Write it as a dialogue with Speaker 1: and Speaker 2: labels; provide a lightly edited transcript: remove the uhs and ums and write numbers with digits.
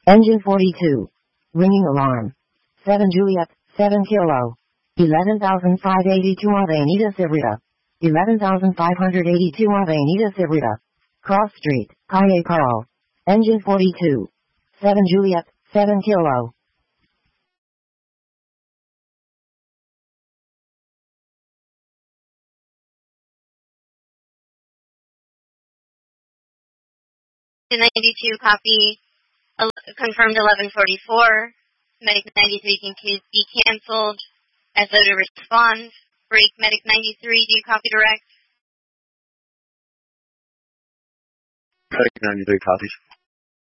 Speaker 1: Engine 42. Ringing alarm. 7 Juliet, 7 Kilo. 11,582 Avenida Cibrita. 11,582 Avenida Cibrita. Cross Street, Calle Carl. Engine 42. 7 Juliet, 7 Kilo.
Speaker 2: The 92 copy, confirmed 1144. Medic 93 can be canceled. SO to respond. Break Medic 93, do you copy direct?
Speaker 3: Medic 93 copies.